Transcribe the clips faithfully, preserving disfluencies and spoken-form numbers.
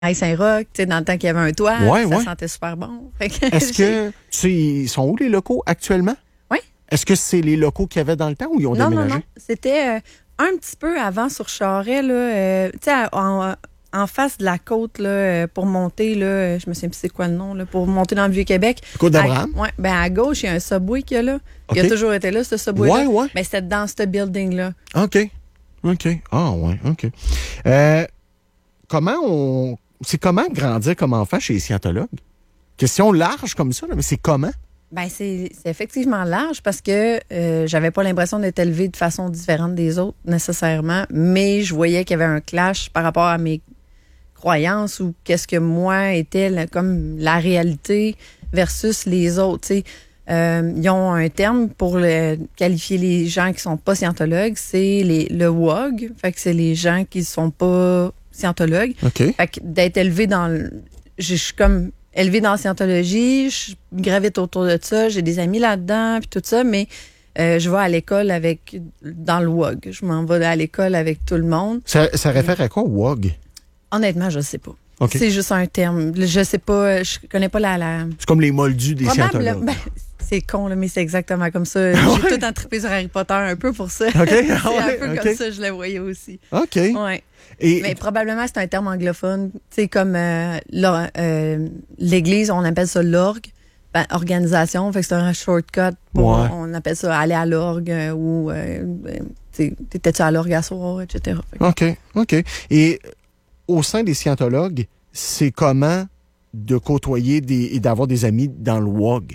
à Saint-Roch, tu sais, dans le temps qu'il y avait un toit, ouais, ça ouais. sentait super bon. Fait que Est-ce que, tu sais, ils sont où les locaux actuellement? Oui. Est-ce que c'est les locaux qu'il y avait dans le temps ou ils ont non, déménagé? Non, non, C'était euh, un petit peu avant sur Charest, là, euh, tu sais, en, en face de la côte, là, pour monter, là, je me souviens plus c'est quoi le nom, là, pour monter dans le Vieux-Québec. Côte d'Abraham? Oui, ben à gauche, il y a un Subway qu'il y a là. Okay. Il a toujours été là, ce Subway-là. Ouais, ouais. Mais c'était dans ce building-là. OK. OK. Ah, ouais, OK. Euh, comment on... C'est comment grandir comme enfant chez les scientologues? Question large comme ça, là, mais c'est comment? Ben c'est, c'est effectivement large parce que euh, j'avais pas l'impression d'être élevée de façon différente des autres nécessairement, mais je voyais qu'il y avait un clash par rapport à mes croyances ou qu'est-ce que moi était la, comme la réalité versus les autres. Tu sais, euh, ils ont un terme pour le, qualifier les gens qui sont pas scientologues, c'est les le W O G, fait que c'est les gens qui sont pas scientologues. OK. Fait que d'être élevé dans le, je suis comme élevée dans la scientologie, je gravite autour de ça, j'ai des amis là-dedans, puis tout ça, mais euh, je vais à l'école avec, dans le W O G. Je m'en vais à l'école avec tout le monde. Ça, ça réfère à quoi, W O G? Honnêtement, je sais pas. Okay. C'est juste un terme. Je sais pas, je connais pas la... la... C'est comme les moldus des scientologues. Ben, c'est con, là, mais c'est exactement comme ça. J'ai ouais. tout entrippé sur Harry Potter un peu pour ça. OK. c'est ouais, un peu okay. comme ça, je le voyais aussi. OK. Ouais. Et... Mais probablement, c'est un terme anglophone. Tu sais, comme euh, euh, l'Église, on appelle ça l'orgue. Ben, organisation, fait que c'est un shortcut pour, ouais. on appelle ça aller à l'orgue euh, ou euh, t'étais-tu à l'orgue à soir, et cetera. OK, OK. Et au sein des scientologues, c'est comment de côtoyer des, et d'avoir des amis dans le W O G?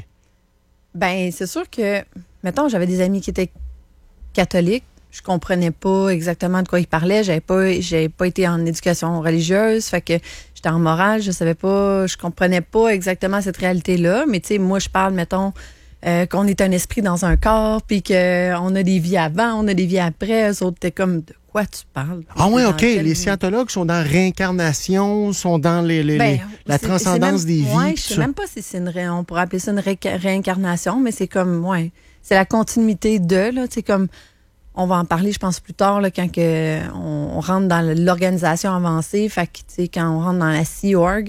Ben, c'est sûr que, mettons, j'avais des amis qui étaient catholiques. Je comprenais pas exactement de quoi ils parlaient. J'avais pas, j'avais pas été en éducation religieuse. Fait que j'étais en morale. Je savais pas, je comprenais pas exactement cette réalité-là. Mais tu sais, moi, je parle, mettons, euh, qu'on est un esprit dans un corps, puis qu'on a des vies avant, on a des vies après. Eux autres, t'es comme, de quoi tu parles? Ah oui, OK. Les scientologues sont dans réincarnation, sont dans les, les, ben, les la c'est, transcendance c'est même, des vies. Ouais, je sais même pas si c'est une ré, on pourrait appeler ça une ré, réincarnation, mais c'est comme, ouais, c'est la continuité de, là, tu sais, comme, on va en parler, je pense, plus tard, là, quand que on, on rentre dans l'organisation avancée. Fait que, tu sais, quand on rentre dans la Sea Org,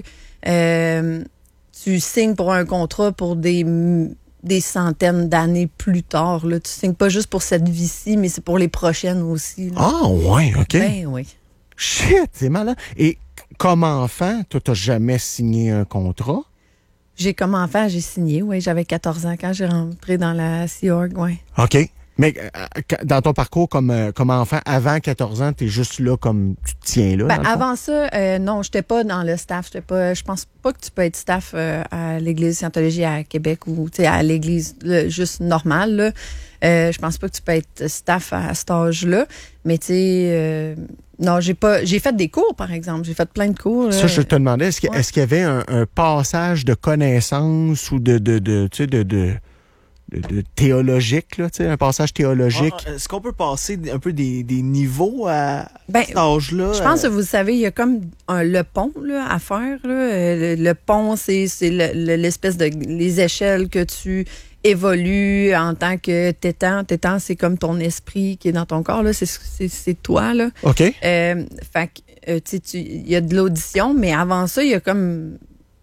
euh, tu signes pour un contrat pour des, des centaines d'années plus tard. Là. Tu signes pas juste pour cette vie-ci, mais c'est pour les prochaines aussi. Là. Ah, ouais, OK. Ben oui. Shit, c'est malin. Et comme enfant, toi, t'as jamais signé un contrat? J'ai comme enfant, j'ai signé, oui. J'avais quatorze ans quand j'ai rentré dans la Sea Org, oui. OK. Mais dans ton parcours comme, comme enfant, avant quatorze ans, t'es juste là comme tu te tiens là? Ben, avant ça, euh, non, j'étais pas dans le staff. J'étais pas, je pense pas que tu peux être staff euh, à l'Église de Scientologie à Québec ou à l'Église là, juste normale. Là. Euh, je pense pas que tu peux être staff à, à cet âge-là. Mais tu sais, euh, non, j'ai pas, j'ai fait des cours, par exemple. J'ai fait plein de cours. Ça, là. je te demandais, est-ce qu'il, ouais. est-ce qu'il y avait un, un passage de connaissances ou de, de, de, tu sais, de, de De, de théologique, là, tu sais, un passage théologique. Ah, est-ce qu'on peut passer un peu des, des niveaux à ben, cet âge-là? Je pense que vous savez, il y a comme un, le pont là, à faire. Là. Le, le pont, c'est, c'est le, le, l'espèce de les échelles que tu évolues en tant que tétan. Tétan, c'est comme ton esprit qui est dans ton corps. Là. C'est, c'est, c'est toi. Là. OK. Euh, fait que, euh, tu sais, il y a de l'audition, mais avant ça, il y a comme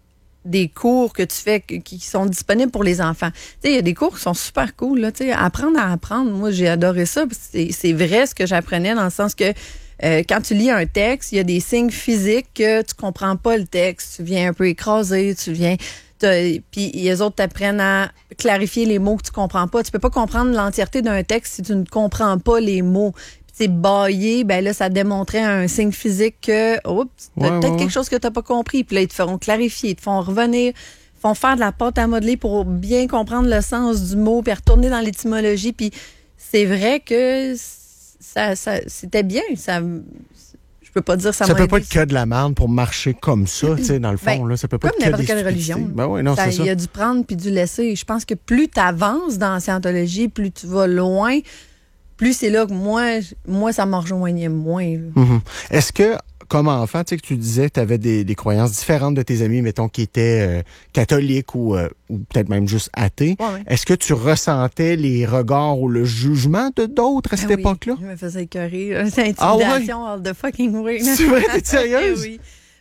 des cours que tu fais qui sont disponibles pour les enfants. Tu sais, il y a des cours qui sont super cool, là, tu sais, apprendre à apprendre. Moi, j'ai adoré ça. C'est, c'est vrai ce que j'apprenais dans le sens que euh, quand tu lis un texte, il y a des signes physiques que tu comprends pas le texte. Tu viens un peu écrasé, tu viens... Puis les autres t'apprennent à clarifier les mots que tu comprends pas. Tu peux pas comprendre l'entièreté d'un texte si tu ne comprends pas les mots. C'est baillé, ben là, ça démontrait un signe physique que, oups, t'as ouais, peut-être ouais. quelque chose que t'as pas compris. Puis là, ils te feront clarifier, ils te font revenir, ils font faire de la pâte à modeler pour bien comprendre le sens du mot, puis retourner dans l'étymologie. Puis c'est vrai que ça, ça c'était bien. Ça, je peux pas dire ça. Ça m'a peut aidé, pas être que de la merde pour marcher comme ça, tu sais, dans le fond. Ben, là, ça peut pas comme être que n'importe des quelle religion. Ben oui, non, ça, c'est ça. Il y a du prendre puis du laisser. Je pense que plus tu avances dans la scientologie, plus tu vas loin, plus c'est là que moi, moi ça me rejoignait moins. Mm-hmm. Est-ce que, comme enfant, tu sais que tu disais que tu avais des, des croyances différentes de tes amis, mettons, qui étaient euh, catholiques ou, euh, ou peut-être même juste athées, ouais, ouais. Est-ce que tu ressentais les regards ou le jugement de d'autres à cette ben époque-là? Oui, je me faisais écœurer. C'est intimidation ah ouais? all the fucking way. C'est vrai, t'es sérieuse? oui.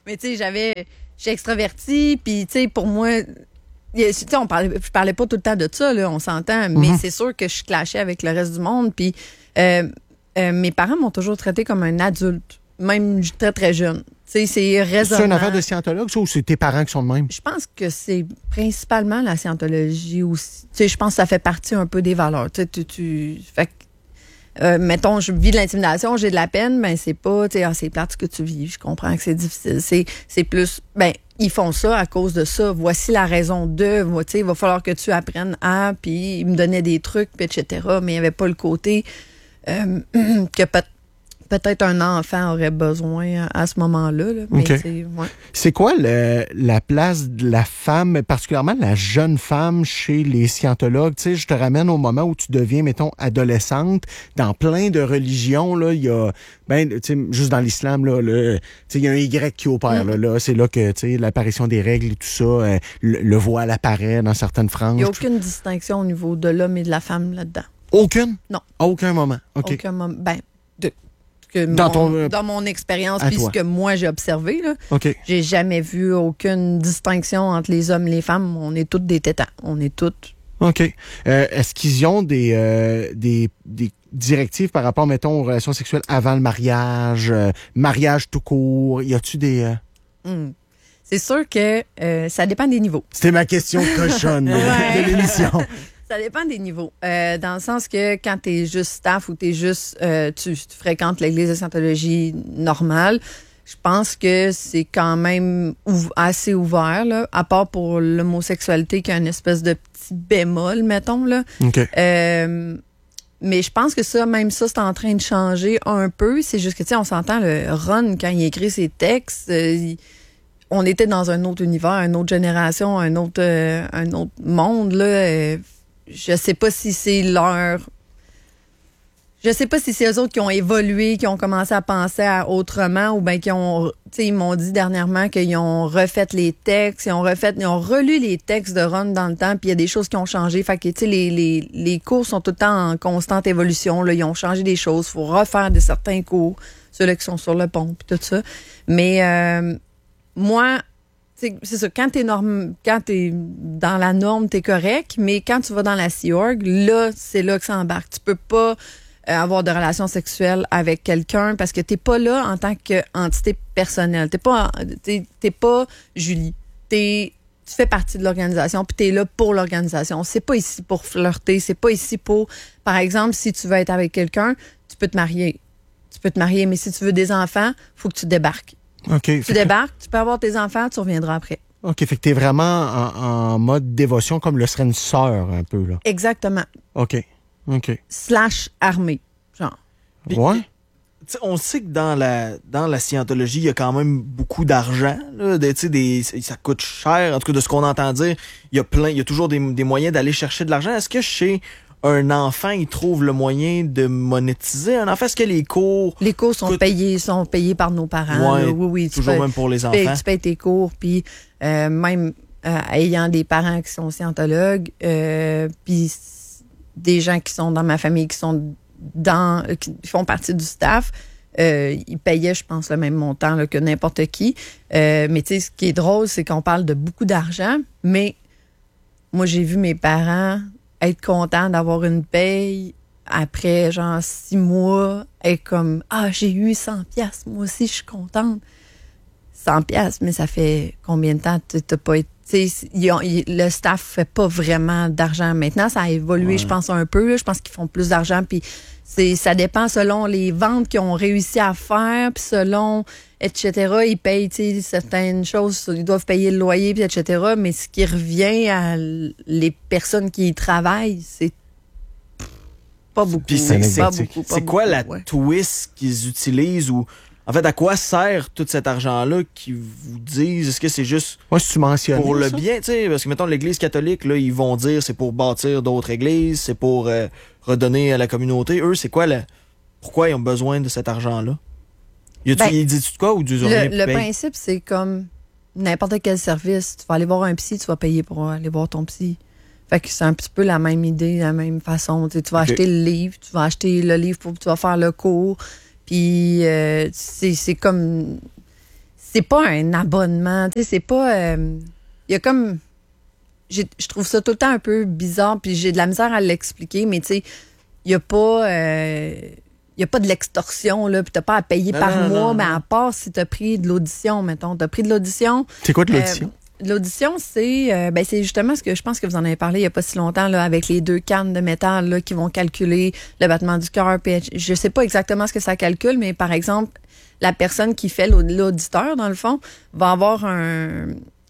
Mais tu sais, j'avais, je suis extravertie, puis tu sais, pour moi, tu sais, on parlait, je parlais pas tout le temps de ça, là, on s'entend, mais Mm-hmm. c'est sûr que je clashais avec le reste du monde, puis euh, euh, mes parents m'ont toujours traité comme un adulte, même très très jeune. Tu sais, c'est raisonnable. C'est une affaire de scientologue, ça, ou c'est tes parents qui sont de même? Je pense que c'est principalement la scientologie aussi. Tu sais, je pense que ça fait partie un peu des valeurs. Tu sais, tu, tu fait que, euh, mettons, je vis de l'intimidation, j'ai de la peine, ben c'est pas, tu sais, ah, c'est plate ce que tu vis. Je comprends que c'est difficile. C'est, c'est plus, ben ils font ça à cause de ça. Voici la raison de, tu sais, il va falloir que tu apprennes à, puis ils me donnaient des trucs, puis et cetera. Mais il n'y avait pas le côté euh, que peut-être peut-être un enfant aurait besoin à ce moment-là. Là. Mais OK. c'est, ouais. C'est quoi le- la place de la femme, particulièrement la jeune femme chez les scientologues? Tu sais, je te ramène au moment où tu deviens, mettons, adolescente. Dans plein de religions, là, il y a, ben, tu sais, juste dans l'islam, là, le- tu sais, il y a un Y qui opère. Mm. Là, là. C'est là que, tu sais, l'apparition des règles et tout ça, euh, le, le voile apparaît dans certaines franges. Il n'y a aucune distinction au niveau de l'homme et de la femme là-dedans. Aucune? Non. À aucun moment. OK. Aucun moment. Ben, de, que Dans mon, ton, euh, dans mon expérience, à puis ce toi. que moi j'ai observé, là, OK. j'ai jamais vu aucune distinction entre les hommes et les femmes. On est toutes des tétans. On est toutes. OK. Euh, est-ce qu'ils ont des, euh, des, des directives par rapport, mettons, aux relations sexuelles avant le mariage, euh, mariage tout court? Y a-tu des... euh, Hmm. C'est sûr que euh, ça dépend des niveaux. C'était ma question cochonne Ouais. de l'émission. Ça dépend des niveaux. Euh, dans le sens que quand tu es juste staff ou tu es juste euh, tu, tu fréquentes l'église de Scientologie normale, je pense que c'est quand même ouv- assez ouvert, là, à part pour l'homosexualité qui a une espèce de petit bémol, mettons. Là. OK. Euh, mais je pense que ça, même ça, c'est en train de changer un peu. C'est juste que, tu sais, on s'entend, le Ron, quand il écrit ses textes, euh, il- on était dans un autre univers, une autre génération, un autre, euh, un autre monde, là. Euh, je sais pas si c'est leur... Je sais pas si c'est eux autres qui ont évolué, qui ont commencé à penser à autrement, ou bien qui ont... Tu sais, ils m'ont dit dernièrement qu'ils ont refait les textes, ils ont refait, ils ont relu les textes de Ron dans le temps, puis il y a des choses qui ont changé. Fait que, tu sais, les, les, les cours sont tout le temps en constante évolution, là. Ils ont changé des choses. Faut refaire de certains cours, ceux-là qui sont sur le pont, puis tout ça. Mais euh, moi... C'est, c'est ça, quand t'es norme, quand t'es dans la norme, t'es correct, mais quand tu vas dans la Sea Org, là, c'est là que ça embarque. Tu peux pas euh, avoir de relations sexuelles avec quelqu'un parce que t'es pas là en tant qu'entité personnelle. T'es pas, t'es, t'es pas Julie. T'es, tu fais partie de l'organisation, puis t'es là pour l'organisation. C'est pas ici pour flirter, c'est pas ici pour, par exemple, si tu veux être avec quelqu'un, tu peux te marier. Tu peux te marier, mais si tu veux des enfants, faut que tu débarques. OK. Tu Fait que- débarques, tu peux avoir tes enfants, tu reviendras après. OK. Fait que t'es vraiment en, en mode dévotion comme le serait une sœur, un peu, là. Exactement. OK. OK. Slash armée, genre. Puis, Ouais. tu sais, on sait que dans la, dans la scientologie, il y a quand même beaucoup d'argent. Là, de, tu sais, des, ça coûte cher. En tout cas, de ce qu'on entend dire, il y a plein, il y a toujours des, des moyens d'aller chercher de l'argent. Est-ce que chez un enfant, il trouve le moyen de monétiser un enfant? Est-ce que les cours, Les cours sont Écoute- payés, sont payés par nos parents. Ouais, là. Oui, oui. Tu toujours payes, même pour les tu payes- enfants? tu payes tes cours, puis euh, même euh, ayant des parents qui sont scientologues, euh, puis s- des gens qui sont dans ma famille, qui sont dans, qui font partie du staff, euh, ils payaient, je pense, le même montant là, que n'importe qui. Euh, mais tu sais, ce qui est drôle, c'est qu'on parle de beaucoup d'argent, mais moi, j'ai vu mes parents être contents d'avoir une paye après, genre, six mois, et comme, ah, j'ai eu cent piastres, moi aussi, je suis contente. cent piastres, mais ça fait combien de temps tu t'as pas été... tu sais, ils ont- ils- le staff fait pas vraiment d'argent. Maintenant, ça a évolué, Ouais. je pense, un peu. Là. Je pense qu'ils font plus d'argent, puis c'est, ça dépend selon les ventes qu'ils ont réussi à faire, puis selon, et cetera. Ils payent, tu sais, certaines choses, ils doivent payer le loyer, puis et cetera. Mais ce qui revient à l- les personnes qui y travaillent, c'est pas beaucoup. Puis c'est- c'est- pas c'est- beaucoup, pas C'est quoi la beaucoup, ouais. twist qu'ils utilisent ou en fait à quoi sert tout cet argent-là qu'ils vous disent? Est-ce que c'est juste Moi, si tu mentionnes. pour le ça? bien, tu sais, parce que mettons l'Église catholique, là, ils vont dire c'est pour bâtir d'autres églises, c'est pour euh, redonner à la communauté. Eux, c'est quoi la pourquoi ils ont besoin de cet argent-là? Y a-tu, Ben, ils disent de quoi ou du rien Le, le paye? principe, c'est comme n'importe quel service. Tu vas aller voir un psy, tu vas payer pour aller voir ton psy. Fait que c'est un petit peu la même idée, la même façon. Tu sais, tu vas Ok. acheter le livre, tu vas acheter le livre pour tu vas faire le cours. Puis euh, c'est, c'est comme c'est pas un abonnement, tu sais, c'est pas... Il euh, y a comme... Je trouve ça tout le temps un peu bizarre, puis j'ai de la misère à l'expliquer, mais tu sais, il n'y a pas... Euh, il n'y a pas de l'extorsion, là, puis tu n'as pas à payer non, par non, mois, non, mais à part si tu as pris de l'audition, mettons. Tu as pris de l'audition. C'est quoi de l'audition? Euh, l'audition, c'est euh, ben, c'est justement ce que je pense que vous en avez parlé il n'y a pas si longtemps, là, avec les deux cannes de métal là, qui vont calculer le battement du cœur. Je ne sais pas exactement ce que ça calcule, mais par exemple, la personne qui fait l'auditeur, dans le fond, va avoir un...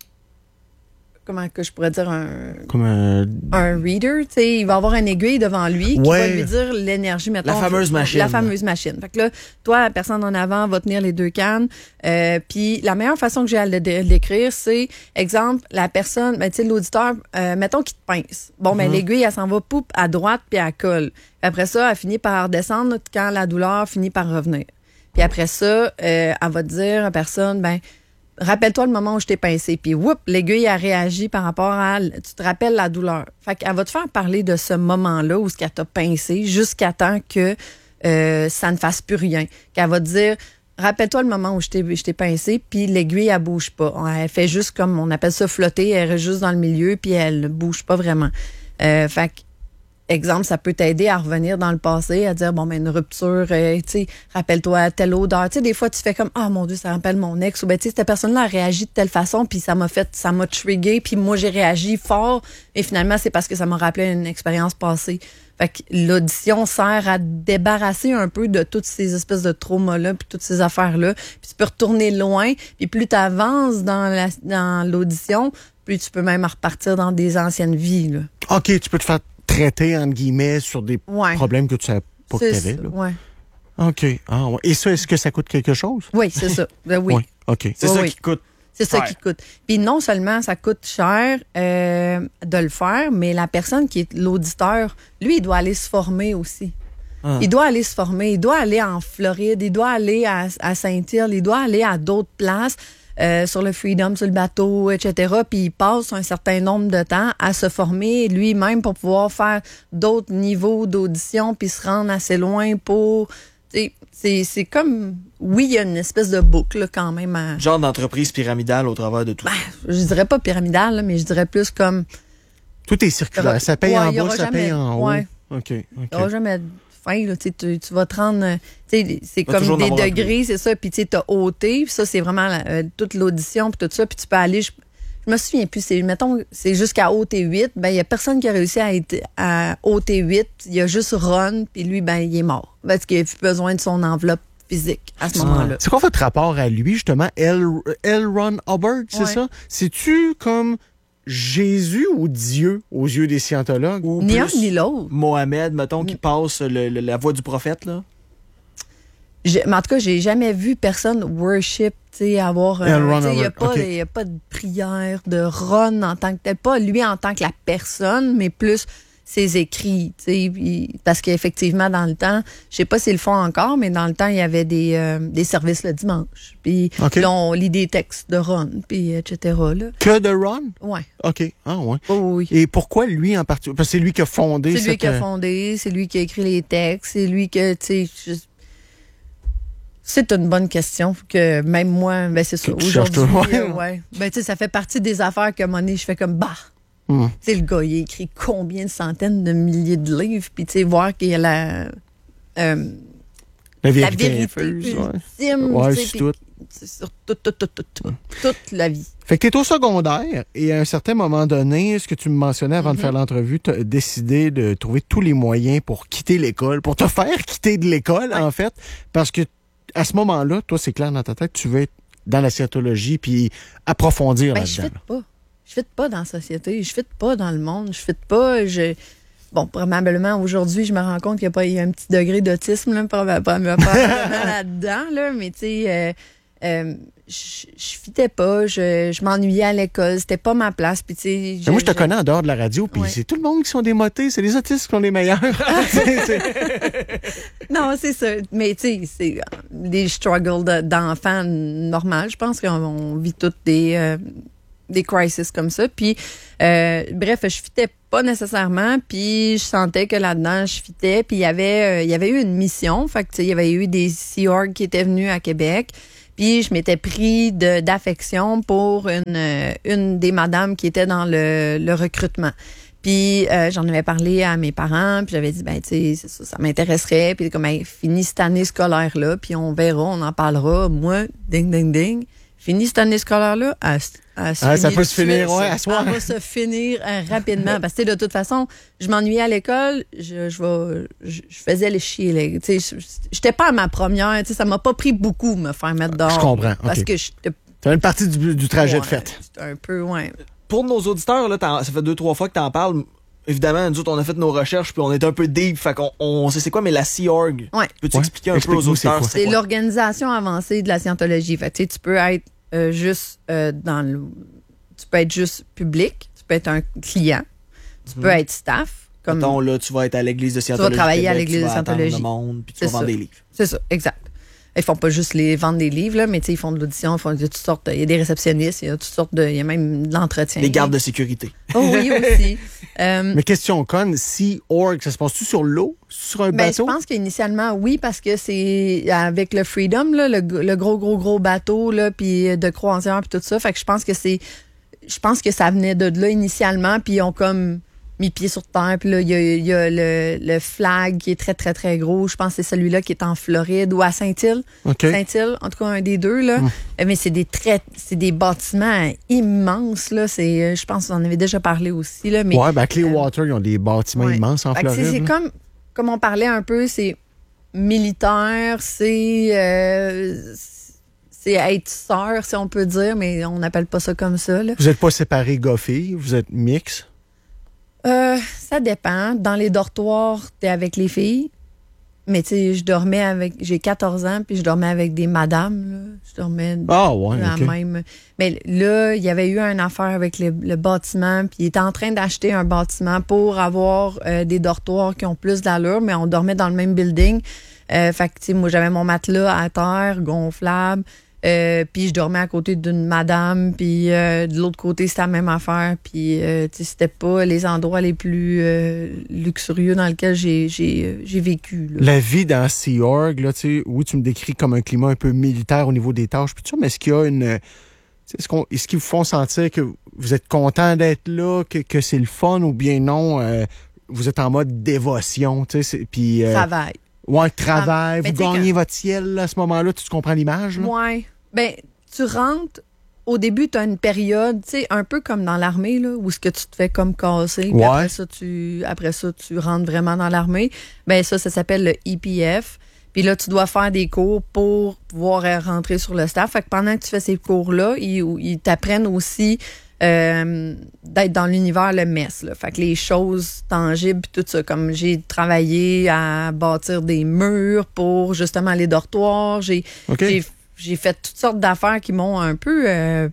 Comment que je pourrais dire un comme un, un reader, tu sais, il va avoir une aiguille devant lui qui ouais. va lui dire l'énergie, mettons. La fameuse machine. La fameuse machine. Fait que là, toi, la personne en avant va tenir les deux cannes. Euh, puis la meilleure façon que j'ai à le dé- l'écrire, c'est, exemple, la personne, ben, tu sais, l'auditeur, euh, mettons qu'il te pince. Bon, ben, mm-hmm. l'aiguille, elle s'en va poupe à droite puis elle colle. Puis après ça, elle finit par descendre quand la douleur finit par revenir. Puis après ça, euh, elle va te dire à la personne, ben, rappelle-toi le moment où je t'ai pincé. Puis, whoop, l'aiguille a réagi par rapport à... Tu te rappelles la douleur. Fait qu'elle va te faire parler de ce moment-là où ce qu'elle t'a pincé jusqu'à temps que euh, ça ne fasse plus rien. Qu'elle va te dire, rappelle-toi le moment où je t'ai, je t'ai pincé, puis l'aiguille, elle bouge pas. Elle fait juste comme, on appelle ça flotter, elle reste juste dans le milieu, puis elle ne bouge pas vraiment. Euh, fait que, exemple, ça peut t'aider à revenir dans le passé, à dire, bon, ben, une rupture, euh, tu sais, rappelle-toi telle odeur. Tu sais, des fois, tu fais comme, ah, oh, mon Dieu, ça rappelle mon ex. Ou, ben, tu sais, cette personne-là a réagi de telle façon, puis ça m'a fait, ça m'a trigué, puis moi, j'ai réagi fort. Et finalement, c'est parce que ça m'a rappelé une expérience passée. Fait que l'audition sert à débarrasser un peu de toutes ces espèces de traumas-là, puis toutes ces affaires-là. Puis tu peux retourner loin, puis plus tu avances dans, la, dans l'audition, plus tu peux même repartir dans des anciennes vies, là. OK, tu peux te faire traiter, entre guillemets, sur des ouais. problèmes que tu savais pas c'est que tu avais. Là. Ouais. OK. Ah, ouais. Et ça, est-ce que ça coûte quelque chose? Oui, c'est ça. Ben oui. Ouais. OK. C'est oui, ça oui. qui coûte. C'est cher. ça qui coûte. Puis non seulement ça coûte cher euh, de le faire, mais la personne qui est l'auditeur, lui, il doit aller se former aussi. Ah. Il doit aller se former. Il doit aller en Floride. Il doit aller à, à Saint-Irle. Il doit aller à d'autres places. Euh, sur le Freedom, sur le bateau, et cetera. Puis il passe un certain nombre de temps à se former lui-même pour pouvoir faire d'autres niveaux d'audition puis se rendre assez loin pour... C'est, c'est comme... Oui, il y a une espèce de boucle là, quand même. À... Genre d'entreprise pyramidale au travers de tout ben, je dirais pas pyramidale, là, mais je dirais plus comme... Tout est circulaire. Ça paye ouais, en bas, ça jamais... paye en ouais. haut. OK. okay. Il n'y aura jamais de fin. Là, tu, tu vas te rendre... C'est comme des degrés, c'est ça. Puis tu as O T, puis ça, c'est vraiment la, euh, toute l'audition, puis tout ça. Puis tu peux aller... Je, je me souviens plus. C'est, mettons, c'est jusqu'à O T huit. Ben, il n'y a personne qui a réussi à être à O T huit. Il y a juste Ron, puis lui, ben, il est mort. Parce qu'il a plus besoin de son enveloppe physique à ce ah. moment-là. C'est quoi votre rapport à lui, justement? L. L. Ron Hubbard, c'est ouais. ça? C'est-tu comme... Jésus ou Dieu aux yeux des scientologues? Ou ni un ni l'autre. Mohamed, mettons, qui passe le, le, la voix du prophète, là? Je, mais en tout cas, j'ai jamais vu personne worship, tu sais, avoir... Il n'y a, okay. a pas de prière de Ron en tant que tel. Pas lui en tant que la personne, mais plus ses écrits, tu sais. Parce qu'effectivement, dans le temps, je sais pas s'ils le font encore, mais dans le temps, il y avait des, euh, des services le dimanche. Puis okay. là, on lit des textes de Ron, puis et cetera. Là. Que de Ron? Oui. OK. Ah, ouais. Oh, oui. Et pourquoi lui en particulier? Parce que c'est lui qui a fondé C'est cette... lui qui a fondé, c'est lui qui a écrit les textes, c'est lui que, tu sais... Juste... C'est une bonne question que même moi, ben c'est ça. Aujourd'hui, euh, ouais. Ben tu sais, ça fait partie des affaires que à un moment donné, je fais comme bah. Mm. Tu sais, le gars, il a écrit combien de centaines de milliers de livres, puis tu sais, voir qu'il y a la, euh, la vérité, la vérité ultime, ouais, c'est tout. C'est sur tout, tout, tout, tout, tout, toute la vie. Fait que t'es au secondaire et à un certain moment donné, ce que tu me mentionnais avant mm-hmm. de faire l'entrevue, tu as décidé de trouver tous les moyens pour quitter l'école, pour te faire quitter de l'école, ouais. en fait, parce que à ce moment-là, toi, c'est clair dans ta tête, tu veux être dans la scientologie puis approfondir ben, là-dedans. Je ne pas. Je ne pas dans la société. Je ne pas dans le monde. Je ne pas. Je... Bon, probablement, aujourd'hui, je me rends compte qu'il y a, pas, il y a un petit degré d'autisme là, probablement là-dedans, là, mais tu sais, euh, euh, je ne fitais pas. Je, je m'ennuyais à l'école. C'était pas ma place. Puis, tu sais, je, moi, je te je... connais en dehors de la radio, puis ouais. c'est tout le monde qui sont démotés. C'est les autistes qui sont les meilleurs. c'est, c'est... Non, c'est ça. Mais tu sais, c'est des struggles de, d'enfants normaux. Je pense qu'on vit toutes des, euh, des crises comme ça. Puis, euh, bref, je fitais pas nécessairement. Puis, je sentais que là-dedans, je fitais. Puis, il y avait, euh, il y avait eu une mission. Fait que, tu sais, il y avait eu des Sea Org qui étaient venus à Québec. Puis je m'étais pris de, d'affection pour une, euh, une des madames qui était dans le, le recrutement. Puis euh, j'en avais parlé à mes parents, puis j'avais dit, ben tu sais, ça, ça m'intéresserait. Puis comme, hey, finis cette année scolaire-là, puis on verra, on en parlera. Moi, ding, ding, ding, finis cette année scolaire-là, à, à se Ah, ça finir peut se finir, suite. ouais, à soir. Ça va se finir euh, rapidement. Parce que de toute façon, je m'ennuyais à l'école, je, je, vais, je, je faisais le chier. Là. Tu sais, j'étais pas à ma première, tu sais, ça m'a pas pris beaucoup me faire mettre dehors. Je comprends, OK. Parce que j'étais... C'est une partie du, du trajet ouais, de fête. C'était un peu, ouais. Pour nos auditeurs, là, ça fait deux, trois fois que t'en parles. Évidemment, nous autres, on a fait nos recherches puis on est un peu deep. Fait qu'on on sait c'est quoi, mais la Sea Org. Ouais. Peux-tu Ouais. expliquer un peu aux Explique-nous c'est auditeurs quoi. C'est quoi? l'organisation avancée de la scientologie. Fait que, tu sais, tu peux être euh, juste euh, dans le... Tu peux être juste public, tu peux être un client, tu Mhm. peux être staff. Comme... Mettons, là, tu vas être à l'église de Scientologie. travailler à Québec, l'église tu de vas attendre Scientologie. le monde, puis tu C'est vas vendre ça. des livres. C'est ça, exact. Ils font pas juste les vendre des livres, là, mais tu sais, ils font de l'audition, ils font il y a toutes sortes, de- il y a des réceptionnistes, il y a toutes sortes de, il y a même de l'entretien. Les gardes de sécurité. Oh oui, aussi. Euh, Mais question conne, Sea Org, ça se passe-tu sur l'eau? Sur un ben, je bateau? pense qu'initialement, oui, parce que c'est avec le Freedom, là, le, le gros, gros, gros bateau, là, puis de croisière, puis tout ça. Fait que je pense que c'est, je pense que ça venait de là initialement, puis ils ont comme mis pied sur terre. Puis là, il y a, il y a le, le flag qui est très, très, très gros. Je pense que c'est celui-là qui est en Floride ou à Saint-Île. OK. Saint-Île, en tout cas un des deux là. Mm. Euh, Mais c'est des très, c'est des bâtiments immenses là. C'est, euh, je pense, qu'on en avait déjà parlé aussi là. Mais Ouais, ben Clearwater, ils ont des bâtiments ouais. immenses en Fait que c'est- Floride. c'est là. comme, comme on parlait un peu, c'est militaire, c'est, euh, c'est être sœur si on peut dire, mais on n'appelle pas ça comme ça là. Vous n'êtes pas séparés gars-filles, vous êtes mix. Euh, ça dépend. Dans les dortoirs, t'es avec les filles. Mais tu sais, je dormais avec... J'ai quatorze ans, puis je dormais avec des madames. Là. Je dormais Ah ouais, la OK. même... Mais là, il y avait eu une affaire avec le, le bâtiment, puis il était en train d'acheter un bâtiment pour avoir euh, des dortoirs qui ont plus d'allure, mais on dormait dans le même building. Euh, fait que, tu sais, moi, j'avais mon matelas à terre, gonflable. Euh, puis je dormais à côté d'une madame, puis euh, de l'autre côté, c'était la même affaire. Puis, euh, tu sais, c'était pas les endroits les plus euh, luxurieux dans lesquels j'ai, j'ai, euh, j'ai vécu. Là. La vie dans Sea Org, là, tu sais, oui, tu me décris comme un climat un peu militaire au niveau des tâches, puis tout ça, mais est-ce qu'il y a une... tu sais, Est-ce, qu'on, est-ce qu'ils vous font sentir que vous êtes content d'être là, que, que c'est le fun, ou bien non, euh, vous êtes en mode dévotion, tu sais, c'est- puis... euh, Travail. ouais, travail, Mais vous tu sais gagnez que- votre ciel là, à ce moment-là, tu comprends l'image? Là? Ouais. Ben, tu rentres, au début, tu as une période, tu sais, un peu comme dans l'armée, là, où ce que tu te fais comme casser, puis Ouais. après ça, tu, après ça, tu rentres vraiment dans l'armée. Ben, ça, ça s'appelle le E P F. Puis là, tu dois faire des cours pour pouvoir euh, rentrer sur le staff. Fait que pendant que tu fais ces cours-là, ils, ils t'apprennent aussi euh, d'être dans l'univers le mess. Là. Fait que les choses tangibles, puis tout ça, comme j'ai travaillé à bâtir des murs pour justement les dortoirs, j'ai OK. j'ai, j'ai fait toutes sortes d'affaires qui m'ont un peu euh,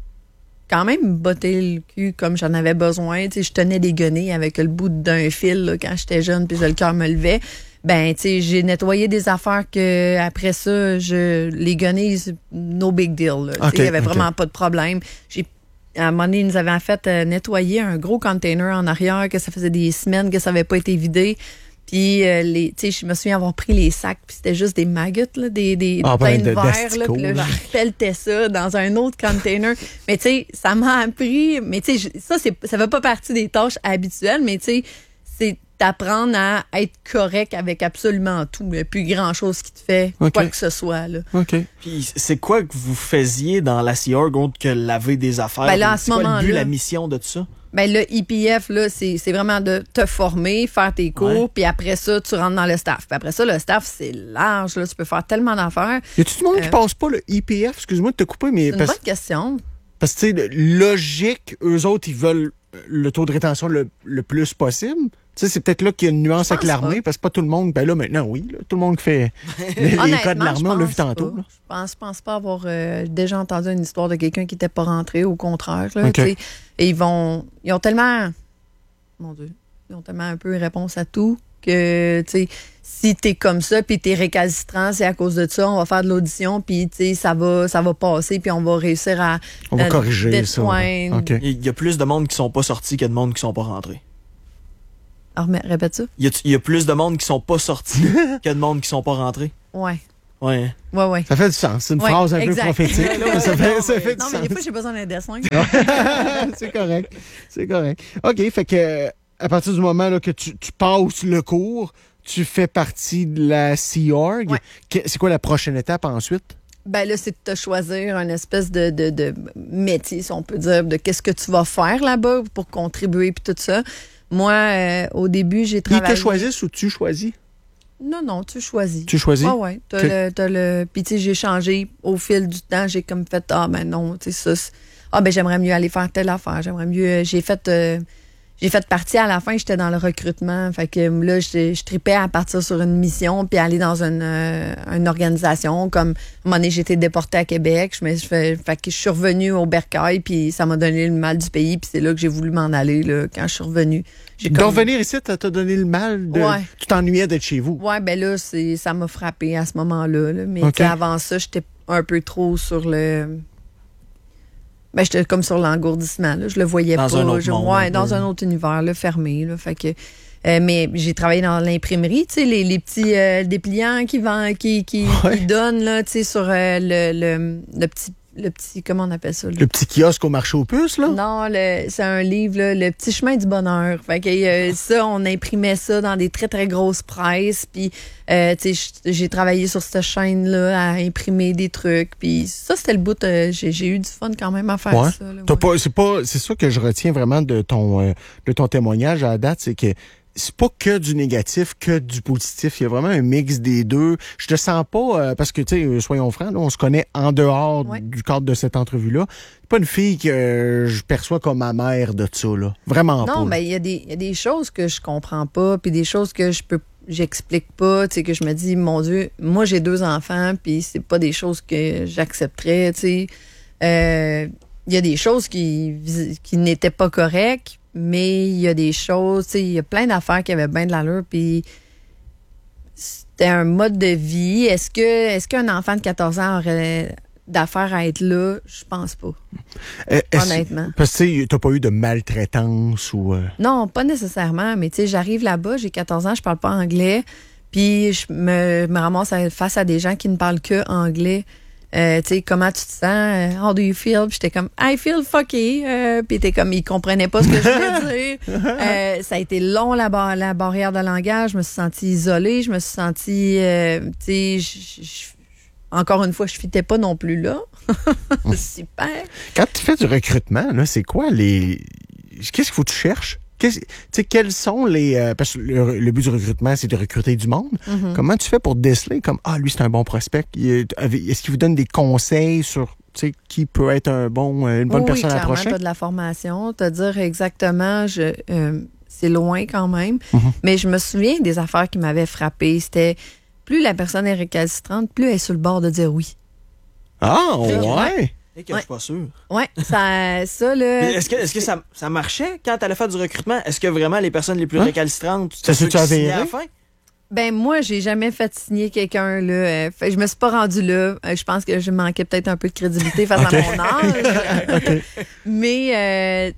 quand même botté le cul comme j'en avais besoin. Tu sais, je tenais des guenilles avec le bout d'un fil là, quand j'étais jeune, puis le cœur me levait. Ben, tu sais, j'ai nettoyé des affaires que après ça, je les guenilles, c'est no big deal. là. Tu sais, OK, il y avait OK. vraiment pas de problème. J'ai à un moment donné, ils nous avaient fait euh, nettoyer un gros container en arrière que ça faisait des semaines que ça n'avait pas été vidé. Puis, euh, les, tu sais, je me souviens avoir pris les sacs, puis c'était juste des maggots, là, des, des Ah, plein ben, de de- verre, là, d'asticots, puis là, là. je pelletais ça dans un autre container. Mais tu sais, ça m'a appris, mais tu sais, je- ça, c'est, ça fait pas partie des tâches habituelles, mais tu sais, c'est d'apprendre à être correct avec absolument tout. Il n'y a plus grand-chose qui te fait OK. quoi que ce soit, là. OK. Puis c'est quoi que vous faisiez dans la Sea Org autre que laver des affaires? Ben là, à c'est ce quoi le but, moment-là- la mission de tout ça? Ben le E P F, là, c'est, c'est vraiment de te former, faire tes cours, Ouais. puis après ça, tu rentres dans le staff. Puis après ça, le staff, c'est large, là, tu peux faire tellement d'affaires. Y a-tu du monde qui Euh, passe pas le E P F? Excuse-moi de te couper, mais C'est une parce, bonne question. parce que, tu sais, logique, eux autres, ils veulent le taux de rétention le, le plus possible. Tu sais, c'est peut-être là qu'il y a une nuance Je avec pense l'armée, pas. parce que pas tout le monde, ben là, maintenant, oui, là, tout le monde qui fait les, les cas de Honnêtement, l'armée, je on l'a vu pense tantôt. pas. là. Je pense, je pense pas avoir euh, déjà entendu une histoire de quelqu'un qui n'était pas rentré, au contraire. Là, OK. tu sais. Et ils vont. Ils ont tellement. Mon Dieu. Ils ont tellement un peu réponse à tout que, tu sais, si t'es comme ça, puis t'es récalcitrant, c'est à cause de ça, on va faire de l'audition, puis, tu sais, ça va, ça va passer, puis on va réussir à. On va euh, corriger ça. détoindre. OK. Il y a plus de monde qui sont pas sortis que de monde qui sont pas rentrés. Alors, mais, répète ça. Il y a, il y a plus de monde qui sont pas sortis que de monde qui sont pas rentrés. Ouais. Ouais. Ouais, ouais. Ça fait du sens. C'est une Ouais, phrase un exact. peu prophétique. là, ça fait, ça fait du Non, sens. mais des fois, j'ai besoin d'un dessin. C'est correct. C'est correct. OK, fait que à partir du moment là, que tu, tu passes le cours, tu fais partie de la Sea Org. Ouais. Que- C'est quoi la prochaine étape ensuite? Ben là, c'est de te choisir un espèce de, de, de métier, si on peut dire, de qu'est-ce que tu vas faire là-bas pour contribuer puis tout ça. Moi, euh, au début, j'ai Ils travaillé... te choisissent ou tu choisis? Non, non, tu choisis. Tu choisis? Ah ouais, t'as Que- le, t'as le... Puis tu sais, j'ai changé au fil du temps. J'ai comme fait, ah ben non, tu sais, ça... c'est- Ah ben j'aimerais mieux aller faire telle affaire. J'aimerais mieux... J'ai fait... euh, J'ai fait partie à la fin, j'étais dans le recrutement. Fait que là, je, je tripais à partir sur une mission puis aller dans une, euh, une organisation. Comme, à un moment donné, j'ai été déportée à Québec. Je me je fais, fait que je suis revenue au Bercail puis ça m'a donné le mal du pays. Puis c'est là que j'ai voulu m'en aller, là, quand je suis revenue. J'ai De comme- revenir ici, ça t'a donné le mal. De... Ouais. Tu t'ennuyais d'être chez vous. Ouais, ben là, c'est, ça m'a frappé à ce moment-là. Là. Mais OK. tu sais, avant ça, j'étais un peu trop sur le... Ben, j'étais comme sur l'engourdissement. Là. Je le voyais Dans pas. un autre Je- monde, ouais, un dans peu. un autre univers, là, fermé. Là. Fait que, euh, mais j'ai travaillé dans l'imprimerie, tu sais, les, les petits euh, dépliants qui vendent, qui, qui, Ouais. qui donnent, là, tu sais, sur euh, le, le, le petit, le petit, comment on appelle ça? là? Le petit kiosque au marché aux puces, là? Non, le- c'est un livre, là, Le petit chemin du bonheur. Fait que euh, ça, on imprimait ça dans des très, très grosses presses. Puis, euh, tu sais, j- j'ai travaillé sur cette chaîne-là à imprimer des trucs. Puis ça, c'était le bout. euh, j'ai, j'ai eu du fun quand même à faire Ouais. ça. là, T'as ouais. pas, c'est pas, c'est ça que je retiens vraiment de ton, euh, de ton témoignage à la date, c'est que c'est pas que du négatif, que du positif. Il y a vraiment un mix des deux. Je te sens pas, euh, parce que, tu sais, euh, soyons francs, là, on se connaît en dehors Ouais. du cadre de cette entrevue-là. C'est pas une fille que euh, je perçois comme ma mère de ça, là. Vraiment pas. Non, là. mais il y, a des- il y a des choses que je comprends pas, puis des choses que je peux j'explique pas, tu sais, que je me dis, mon Dieu, moi j'ai deux enfants, puis c'est pas des choses que j'accepterais, tu sais. Euh, Il y a des choses qui, qui n'étaient pas correctes, mais il y a des choses, tu sais, il y a plein d'affaires qui avaient bien de l'allure, puis c'était un mode de vie. Est-ce que est-ce qu'un enfant de quatorze ans aurait d'affaires à être là? Je pense pas. Euh, est-ce- Honnêtement. Parce que, tu sais, t'as pas eu de maltraitance ou... euh, Non, pas nécessairement, mais tu sais, j'arrive là-bas, j'ai quatorze ans, je parle pas anglais, puis je me, me ramasse à- face à des gens qui ne parlent que anglais. Euh, tu sais, comment tu te sens? Euh, How do you feel? Puis j'étais comme, I feel fucky. Euh, puis t'es comme, ils comprenaient pas ce que je voulais dire. Euh, ça a été long, la, bar- la barrière de langage. Je me suis sentie isolée. Je me suis sentie, euh, tu sais, je- je- encore une fois, je fitais pas non plus là. Super. Quand tu fais du recrutement, là, c'est quoi les... Qu'est-ce qu'il faut que tu cherches? Qu'est-ce- Tu sais, quels sont les... euh, parce que le, le but du recrutement, c'est de recruter du monde. Mm-hmm. Comment tu fais pour déceler comme, ah, lui, c'est un bon prospect? Il est- Est-ce qu'il vous donne des conseils sur, tu sais, qui peut être un bon, euh, une bonne Oui, personne à clairement, approcher? tu as de la formation, te dire exactement, je, euh, c'est loin quand même, Mhm. mais je me souviens des affaires qui m'avaient frappé. C'était plus la personne est récalcitrante, plus elle est sur le bord de dire oui. Ah, Ouais. ouais! Et que Ouais. je suis pas sûr. Ouais, ça, ça là. Mais Est-ce que, est-ce que ça, ça marchait quand tu allais faire du recrutement? Est-ce que vraiment les personnes les plus Hein? récalcitrantes, Ça c'était ceux s'est-tu qui signaient à avéré? la fin? Ben moi, j'ai jamais fait signer quelqu'un là. Euh, fait, je me suis pas rendue là. Euh, je pense que je manquais peut-être un peu de crédibilité face Ok. à mon âge. Mais euh,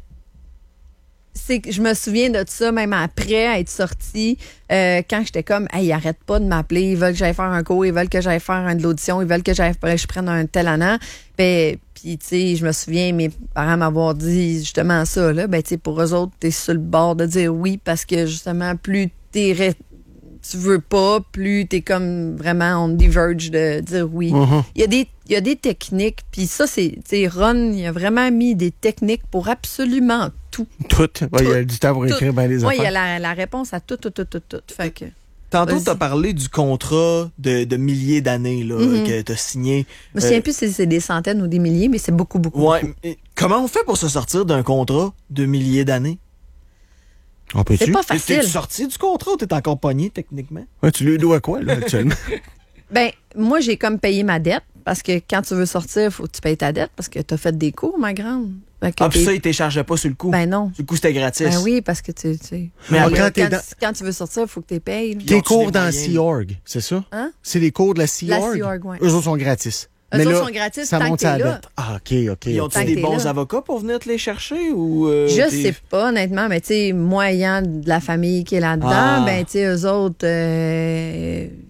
c'est que je me souviens de ça même après être sortie euh, quand j'étais comme hey, ils arrêtent pas de m'appeler, ils veulent que j'aille faire un cours, ils veulent que j'aille faire un de l'audition, ils veulent que j'aille je prenne un tel an. Ben puis tu sais, je me souviens mes parents m'avoir dit justement ça là, ben tu sais pour eux autres, t'es sur le bord de dire oui parce que justement plus t'es ré- tu veux pas, plus t'es comme vraiment on the verge de dire oui. Mhm. Il y a des il y a des techniques, puis ça c'est tu sais Ron, il a vraiment mis des techniques pour absolument tout. Tout. Ouais, il y a du temps pour Tout. écrire bien les Oui, il y a affaires. la, la réponse à tout tout tout tout tout. Fait que Tantôt, Vas-y. tu as parlé du contrat de, de milliers d'années là, Mhm. que tu as signé. je me souviens Euh, plus si c'est des centaines ou des milliers, mais c'est beaucoup beaucoup. Ouais. beaucoup. mais Comment on fait pour se sortir d'un contrat de milliers d'années? On peut-tu? C'est pas T'es- facile. T'es-tu sorti du contrat ou t'es encore pogné techniquement? Ouais, tu lui dois quoi, là, actuellement? Ben moi j'ai comme payé ma dette parce que quand tu veux sortir, faut que tu payes ta dette parce que tu as fait des cours, ma grande. Fait que Ah, puis t'es- ça, il t'échargeait pas sur le coup. ben non. Sur le coup, c'était gratis. Ben oui, parce que tu sais. Mais quand, après, quand t'es quand, dans- quand tu veux sortir, il faut que tu payes. là. Ils Tes ont-tu cours des dans moyens? Sea Org, c'est ça? Hein? C'est les cours de la Sea La Org? Sea Org, ouais. Eux autres sont gratis. Eux Mais autres là, sont gratis ça tant monte que t'es à la là. dette. Ah, OK, OK. Ils ok. ont-tu Tant que des t'es bons là. avocats pour venir te les chercher ou. euh, Je t'es- sais pas, honnêtement, mais tu sais, moi ayant de la famille qui est là-dedans, Ah. ben tu sais, eux autres, euh,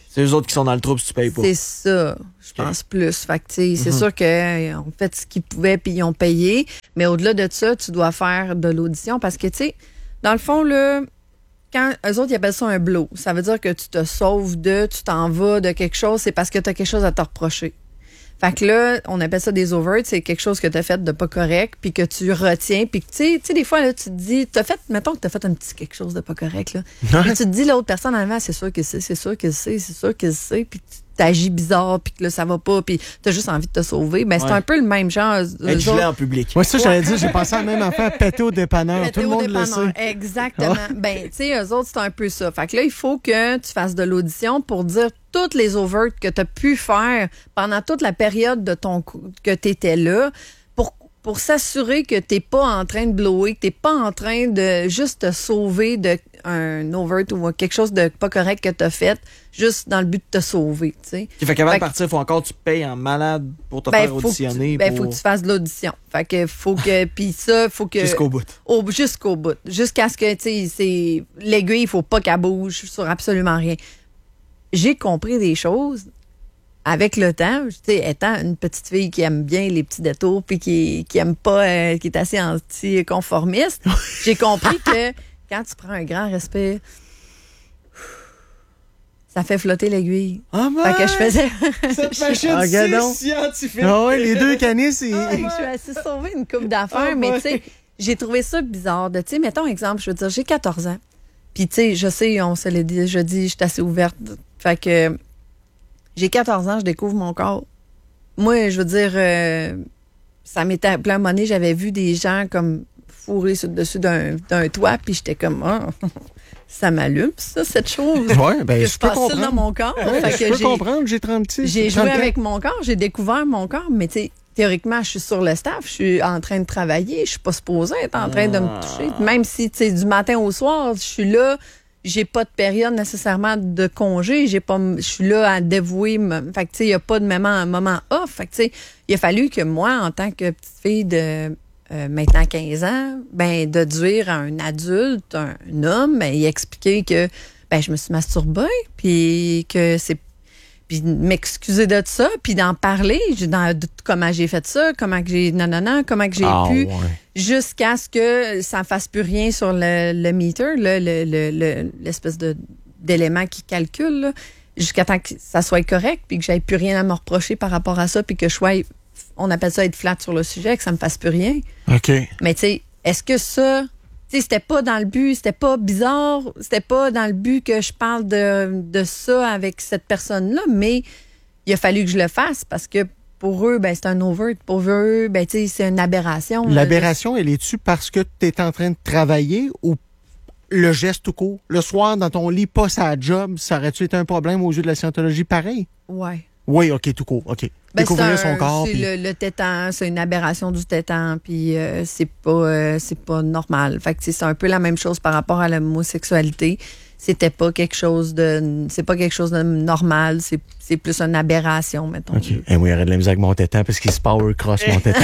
C'est eux autres qui sont dans le trouble si tu payes pas. C'est ça, je Ok. pense plus. Fait que, tu sais, c'est Mhm. sûr qu'ils ont fait ce qu'ils pouvaient puis ils ont payé. Mais au-delà de ça, tu dois faire de l'audition parce que, tu sais, dans le fond, là, quand eux autres, ils appellent ça un blow, ça veut dire que tu te sauves de, tu t'en vas de quelque chose, c'est parce que tu as quelque chose à te reprocher. Fait que là, on appelle ça des overts, c'est quelque chose que tu as fait de pas correct, puis que tu retiens, puis que tu sais, tu sais, des fois, là, tu te dis, t'as fait, mettons que tu as fait un petit quelque chose de pas correct, là. Puis tu te dis, l'autre personne en avant, c'est sûr que c'est, c'est sûr que c'est, c'est sûr que c'est, puis tu t'agis bizarre, puis que là, ça va pas, puis tu as juste envie de te sauver. Ben, c'est Ouais. un peu le même genre. eux Être gelé autres. en public. Moi, ça, j'allais dire, j'ai pensé à la même affaire, péter au dépanneur. Péter Tout le au monde le dépanneur. sait. Exactement. Ben, tu sais, eux autres, c'est un peu ça. Fait que là, il faut que tu fasses de l'audition pour dire toutes les overts que tu as pu faire pendant toute la période de ton cou- que tu étais là pour, pour s'assurer que tu n'es pas en train de blower, que tu n'es pas en train de juste te sauver de un overt ou quelque chose de pas correct que tu as fait juste dans le but de te sauver, tu sais. Qui fait qu'avant Fait de que- partir, il faut encore que tu payes en malade pour te Ben, faire faut que tu- auditionner. ben, pour... faut que tu fasses de l'audition. Fait que faut que puis ça, faut que Jusqu'au bout. Au- jusqu'au bout. Jusqu'à ce que, tu sais, c'est l'aiguille, il faut pas qu'elle bouge sur absolument rien. J'ai compris des choses avec le temps. Tu sais, étant une petite fille qui aime bien les petits détours puis qui, qui aime pas, euh, qui est assez anticonformiste, j'ai compris que quand tu prends un grand respect, ça fait flotter l'aiguille. Ah, Fait que je faisais... Cette machine, Ah, c'est gadon. scientifique. Ah ouais, les deux canis, c'est. Je suis assez sauvée une coupe d'affaires, Oh mais boy. tu sais, j'ai trouvé ça bizarre. De, tu sais, mettons exemple, je veux dire, j'ai quatorze ans. Puis tu sais, je sais, on se l'a dit, je dis, je suis assez ouverte. Fait que j'ai quatorze ans, je découvre mon corps. Moi, je veux dire, euh, ça m'était plein de monnaie, j'avais vu des gens comme fourrés sur le dessus d'un, d'un toit, puis j'étais comme, ah, ça m'allume, ça, cette chose. Ouais, ben, que je je peux passe ça dans comprendre. mon corps. Ouais, Fait je que peux j'ai- comprendre, j'ai trente-six. j'ai joué trente-quatre. avec mon corps, j'ai découvert mon corps, mais tu sais, théoriquement, je suis sur le staff, je suis en train de travailler, je suis pas supposée être en train de me toucher. Même si, tu sais, du matin au soir, je suis là, j'ai pas de période nécessairement de congé, j'ai pas, je suis là à dévouer, me- fait que tu sais, il y a pas de moment, un moment off. Fait que tu sais, il a fallu que moi, en tant que petite fille de euh, maintenant quinze ans, ben, de dire à un adulte, un, un homme, ben, y expliquer que, ben, je me suis masturbée, puis que c'est puis m'excuser de ça, puis d'en parler, j'ai- dans, de comment j'ai fait ça, comment que j'ai non non non, comment que j'ai Ah, pu, ouais. jusqu'à ce que ça fasse plus rien sur le, le meter, là, le, le- le- l'espèce de d'élément qui calcule, là, jusqu'à temps que ça soit correct, puis que j'aille plus rien à me reprocher par rapport à ça, puis que je sois, on appelle ça être flat sur le sujet, que ça me fasse plus rien. OK. Mais tu sais, est-ce que ça, tu sais, c'était pas dans le but, c'était pas bizarre, c'était pas dans le but que je parle de, de ça avec cette personne-là, mais il a fallu que je le fasse parce que pour eux, ben, c'est un overt. Pour eux, ben, tu sais, c'est une aberration. là. L'aberration, elle est-tu parce que tu es en train de travailler ou le geste tout court? Le soir, dans ton lit, pas sa job, ça aurait-tu été un problème aux yeux de la scientologie pareil? Ouais. Oui, OK, tout court, OK. Ben, Découvrir c'est un- son corps. C'est puis- le, le tétan, c'est une aberration du tétan, puis euh, c'est pas, euh, c'est pas normal. Fait que tu sais, c'est un peu la même chose par rapport à l'homosexualité. C'était pas quelque chose de, c'est pas quelque chose de normal. C'est, c'est plus une aberration, mettons. OK. Et moi, il y aurait de la musique avec mon tétan parce qu'il se power cross mon tétan.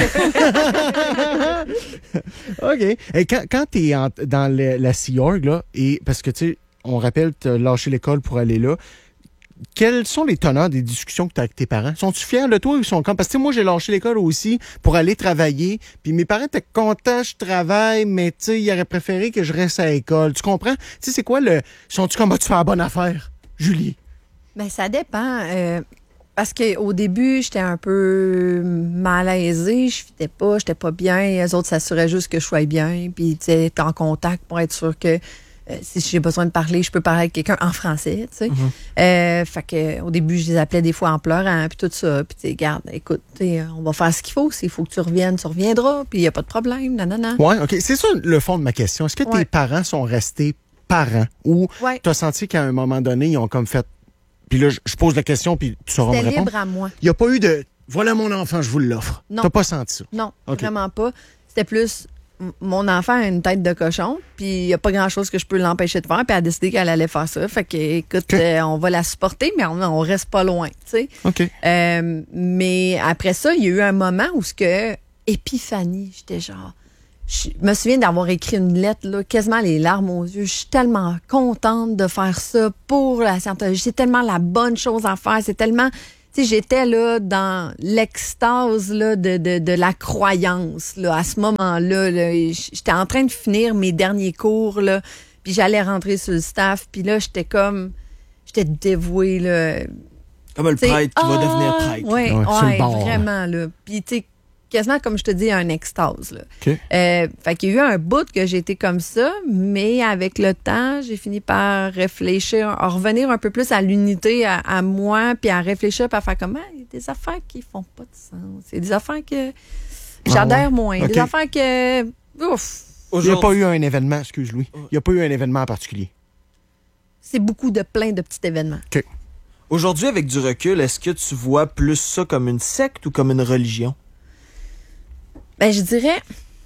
OK. Et quand, quand tu es dans le- la Sea Org, là, et parce que, tu sais, on rappelle, tu as lâché l'école pour aller là. Quelles sont les teneurs des discussions que tu as avec tes parents? Sont-tu fiers de toi ou ils sont comme... Parce que tu sais, moi, j'ai lâché l'école aussi pour aller travailler. Puis mes parents étaient contents, je travaille, mais tu sais, ils auraient préféré que je reste à l'école. Tu comprends? Tu sais, c'est quoi le... Sont-tu comme, tu fais la bonne affaire, Julie? Ben, ça dépend. euh, parce qu'au début, j'étais un peu malaisée. Je fitais pas, j'étais pas bien. Les autres s'assuraient juste que je sois bien. Puis, tu sais, être en contact pour être sûr que euh, si j'ai besoin de parler, je peux parler avec quelqu'un en français, tu sais. Mm-hmm. Euh, fait que au début, je les appelais des fois en pleurant, puis tout ça. Puis, tu sais, garde, écoute, tu sais, on va faire ce qu'il faut. S'il faut que tu reviennes, tu reviendras. Puis, il n'y a pas de problème. Non, non, non. Ouais, OK. C'est ça le fond de ma question. Est-ce que tes Ouais. parents sont restés parents ou Ouais. tu as senti qu'à un moment donné, ils ont comme fait... Puis là, je je pose la question, puis tu sauras me C'était répondre. libre à moi. Il n'y a pas eu de « Voilà mon enfant, je vous l'offre ». Non. T'as pas senti ça? Non, OK. vraiment pas. C'était plus, m- mon enfant a une tête de cochon, puis il n'y a pas grand-chose que je peux l'empêcher de faire, puis elle a décidé qu'elle allait faire ça. Fait que, écoute, OK. euh, on va la supporter, mais on, on reste pas loin, tu sais. OK. Euh, mais après ça, il y a eu un moment où ce que, épiphanie, j'étais genre, je me souviens d'avoir écrit une lettre, là, quasiment les larmes aux yeux. Je suis tellement contente de faire ça pour la scientologie. C'est tellement la bonne chose à faire. C'est tellement... Tu sais, j'étais là dans l'extase là, de, de, de la croyance là, à ce moment-là. Là. J'étais en train de finir mes derniers cours, là, puis j'allais rentrer sur le staff. Puis là, j'étais comme... J'étais dévouée, là. Comme le T'sais, prêtre qui ah, va devenir prêtre. Oui, Ouais, sur le ouais, bord, vraiment. Là. Puis, tu sais, quasiment, comme je te dis, un extase. Là. OK. Euh, fait qu'il y a eu un bout que j'ai été comme ça, mais avec le temps, j'ai fini par réfléchir, à revenir un peu plus à l'unité, à, à moi, puis à réfléchir, puis à faire comme, ah, il y a des affaires qui font pas de sens. Il y a des affaires que j'adhère Ah ouais? moins. OK. Des affaires que, ouf, Il n'y a pas eu un événement, excuse-Louis. Il n'y a pas eu un événement en particulier. c'est beaucoup de plein de petits événements. OK. Aujourd'hui, avec du recul, est-ce que tu vois plus ça comme une secte ou comme une religion? Ben, je dirais,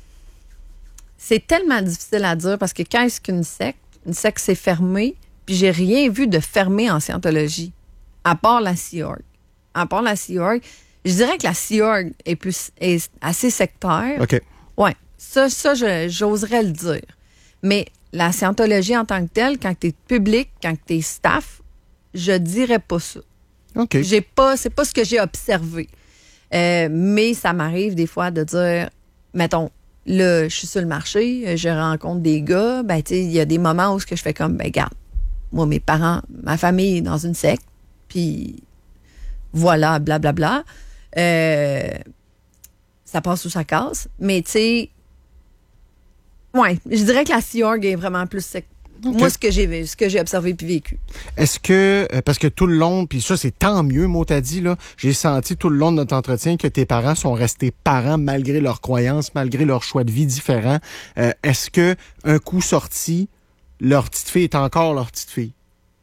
c'est tellement difficile à dire parce que qu'est-ce qu'une secte? Une secte, c'est fermé, puis j'ai rien vu de fermé en scientologie, à part la Sea Org. À part la Sea Org, je dirais que la Sea Org est, plus, est assez sectaire. OK. Oui, ça, ça je- j'oserais le dire. Mais la scientologie en tant que telle, quand tu es public, quand tu es staff, je dirais pas ça. OK. J'ai pas, c'est pas ce que j'ai observé. Euh, mais ça m'arrive des fois de dire, mettons, là, je suis sur le marché, je rencontre des gars, ben, tu sais, il y a des moments où ce que je fais comme, ben, regarde, moi, mes parents, ma famille est dans une secte, puis voilà, blablabla. Euh, ça passe ou ça casse. Mais, tu sais, ouais, je dirais que la Sea Org est vraiment plus secte. OK. Moi, ce que j'ai ce que j'ai observé puis vécu. Est-ce que, euh, parce que tout le long, puis ça, c'est tant mieux, mot t'as dit, là, j'ai senti tout le long de notre entretien que tes parents sont restés parents malgré leurs croyances, malgré leur choix de vie différents. Euh, est-ce que, un coup sorti, leur petite fille est encore leur petite fille?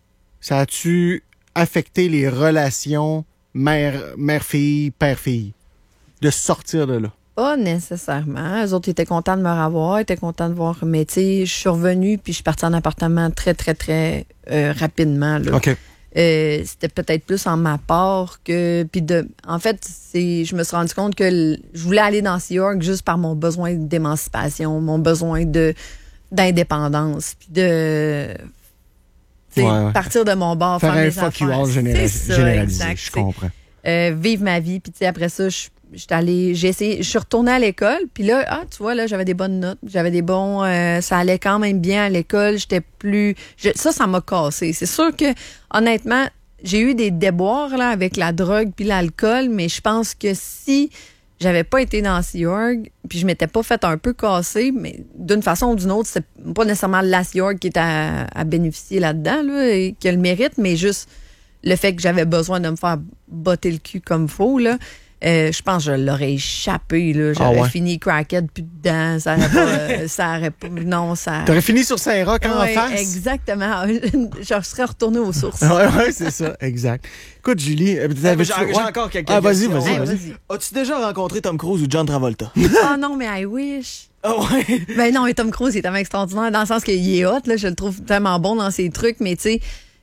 Ça a-tu affecté les relations mère, mère-fille, père-fille? De sortir de là? Pas nécessairement. Eux autres étaient contents de me revoir, étaient contents de voir. Mais tu sais, je suis revenue puis je suis partie en appartement très, très, très euh, rapidement. Là. OK. Euh, c'était peut-être plus en ma part que. Puis de. En fait, c'est, je me suis rendu compte que l- je voulais aller dans Sea Org juste par mon besoin d'émancipation, mon besoin de d'indépendance, puis de. tu sais, Ouais, ouais. partir de mon bord, Faire faire, un mes fuck you affaires. all général- C'est ça, généralisé, exact, je c'est- comprends. euh, vivre ma vie. Puis tu sais, après ça, je j'étais allée, j'ai essayé, je suis retournée à l'école. Puis là, ah, tu vois, là, j'avais des bonnes notes, j'avais des bons, euh, ça allait quand même bien à l'école. J'étais plus, je- ça, ça m'a cassé. C'est sûr que, honnêtement, j'ai eu des déboires là avec la drogue puis l'alcool, mais je pense que si j'avais pas été dans Sea Org, puis je m'étais pas fait un peu casser, mais d'une façon ou d'une autre, c'est pas nécessairement la Sea Org qui est à, à bénéficier là-dedans, là, et qui a le mérite, mais juste le fait que j'avais besoin de me faire botter le cul comme faut, là, euh, je pense que je l'aurais échappé. Là. J'aurais Ah ouais? fini crackhead, plus dedans. Ça aurait pas... euh, ça aurait pas non, ça... T'aurais fini sur Saint-Roch en Ouais, face? exactement. Je serais retournée aux sources. Oui, ouais, c'est ça, exact. Écoute, Julie, euh, J'ai t'avais-tu- j'ai ouais? encore quelques Ah, vas-y, questions. vas-y, Hey, vas-y. vas-y. As-tu déjà rencontré Tom Cruise ou John Travolta? Oh non, mais I wish. Ah ouais? Ben non, mais Tom Cruise, il est tellement extraordinaire dans le sens qu'il est hot. Là, je le trouve tellement bon dans ses trucs. Mais tu sais,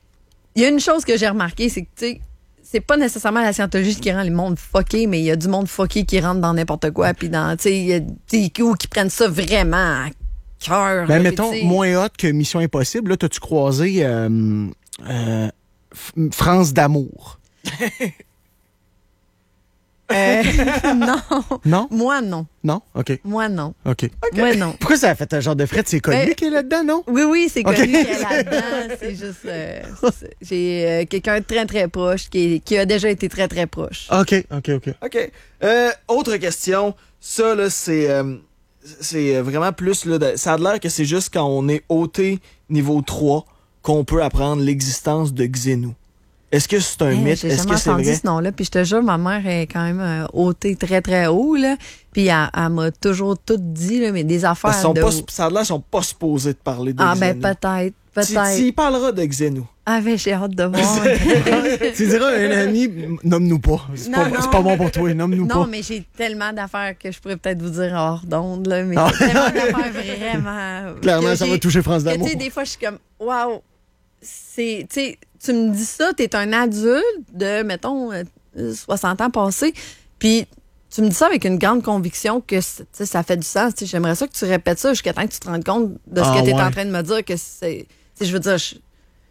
il y a une chose que j'ai remarqué, c'est que tu sais, c'est pas nécessairement la scientologie qui rend le monde fucké, mais il y a du monde fucké qui rentre dans n'importe quoi, puis dans, tu sais, il y a des ou qui prennent ça vraiment à cœur. Ben, là, mettons, puis tu sais- moins hot que Mission Impossible, là, t'as-tu croisé euh, euh, F- France d'amour? Euh, non. Non? Moi, non. Non? OK. Moi, non. OK. Moi, non. Pourquoi ça a fait un genre de fret? C'est connu Ben, qui est là-dedans, non? Oui, oui, c'est Ok. connu qu'elle est là-dedans. C'est juste. euh, c'est ça. J'ai euh, quelqu'un de très, très proche qui, est- qui a déjà été très, très proche. OK, OK, OK. OK. Euh, autre question. Ça, là, c'est... euh, c'est vraiment plus... Là, de- ça a l'air que c'est juste quand on est O T niveau trois qu'on peut apprendre l'existence de Xenu. Est-ce que c'est un Hey, mythe? J'ai Est-ce jamais que c'est entendu vrai? ce nom-là. Puis je te jure, ma mère est quand même euh, ôtée très, très haut. Là. Puis elle, elle m'a toujours tout dit, là, mais des affaires Parce qu'ils sont de... pas, ça a l'air qu'ils sont pas supposés de parler de Ah, ben Xenu. peut-être, Tu- peut-être. tu y parleras de Xenu. Ah, ben j'ai hâte de voir. Tu diras à un ami, nomme-nous pas. C'est Non, pas, non. c'est pas bon pour toi, nomme-nous Non, pas. mais j'ai tellement d'affaires que je pourrais peut-être vous dire hors d'onde, là, mais Ah. j'ai tellement d'affaires vraiment... Clairement, que ça j'ai- va toucher France que, tu d'amour. sais, des fois, je suis comme, waouh, c'est, tu sais, tu me dis ça, t'es un adulte de, mettons, euh, soixante ans passés, puis tu me dis ça avec une grande conviction que ça fait du sens. T'sais, j'aimerais ça que tu répètes ça jusqu'à temps que tu te rendes compte de ce ah, que tu es ouais. en train de me dire. Que c'est, je veux dire, je,